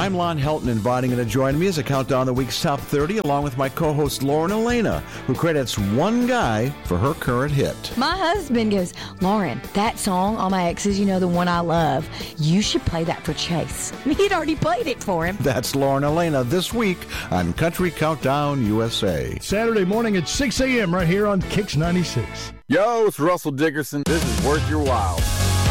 I'm Lon Helton, inviting you to join me as I count down the week's top 30, along with my co-host Lauren Elena, who credits one guy for her current hit. My husband goes, Lauren, that song, All My Exes, you know, the one I love, you should play that for Chase. He'd already played it for him. That's Lauren Elena this week on Country Countdown USA. Saturday morning at 6 a.m. right here on Kix 96. Yo, it's Russell Dickerson. This is Worth Your While.